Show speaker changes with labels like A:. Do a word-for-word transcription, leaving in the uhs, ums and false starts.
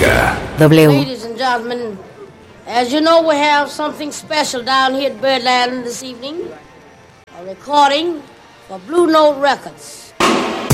A: música.
B: W.
C: Ladies and gentlemen, as you know, we have something special down here at Birdland this evening. A recording for Blue Note Records.